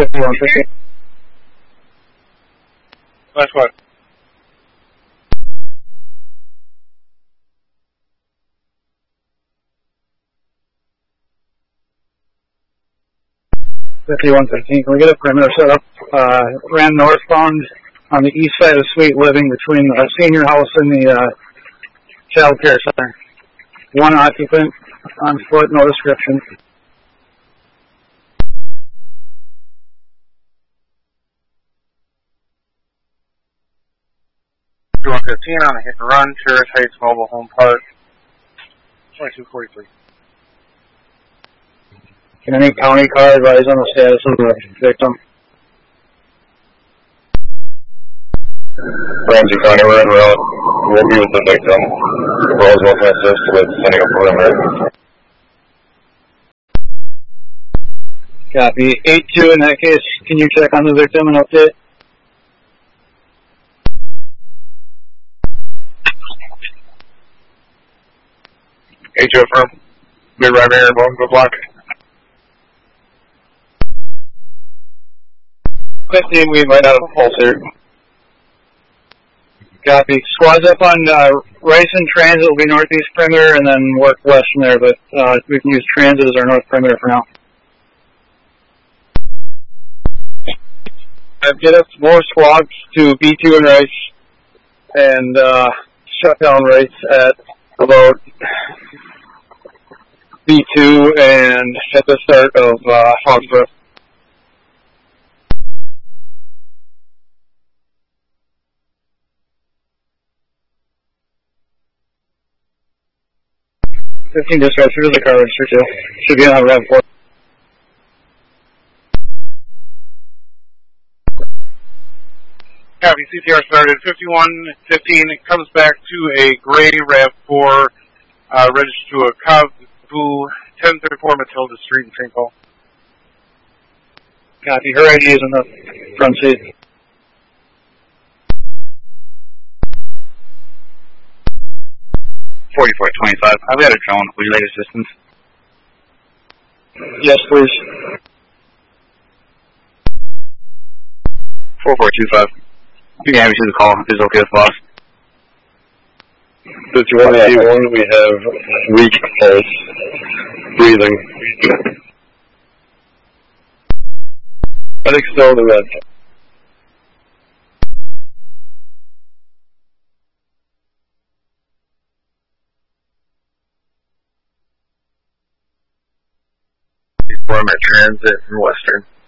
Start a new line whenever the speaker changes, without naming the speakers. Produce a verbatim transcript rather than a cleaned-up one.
fifty-one fifteen.
Last what?
fifty-one fifteen. Can we get a perimeter set up? Uh, ran northbound on the east side of Sweet Living between the senior house and the uh, child care center. One occupant on foot, no description.
fifty-one fifteen on a hit and run, Terrace Heights Mobile Home Park, twenty-two forty-three.
Can any county car advise on the status of the victim?
Ramsey County, we're en route. We'll be with the victim. Roswell can assist with sending a perimeter.
Copy. eight two in that case, can you check on the victim and update?
eight two affirm. Mid right mirror, bone go block.
fifteen, we might have a pulse here. Copy. Squads up on uh, Rice and Transit will be northeast perimeter and then work west from there, but uh, we can use Transit as our north perimeter for now. Uh, get us more squads to B two and Rice and uh, shut down Rice at about B two and at the start of uh, Hogsborough. fifteen dispatch, here's the car register too. Should be on RAV four.
Copy, C T R started, fifty-one fifteen, it comes back to a gray RAV four, uh, registered to a Cub Boo, ten thirty-four Matilda Street in Saint Paul.
Copy, her I D is in the front seat.
forty-four twenty-five. I've got a drone. Would you like assistance?
Yes, please.
four four two five. You can have me to the call. If it's okay with boss. fifty-one eighty-one, we have weak pulse. Breathing. I think still in the red. Former Transit in Western.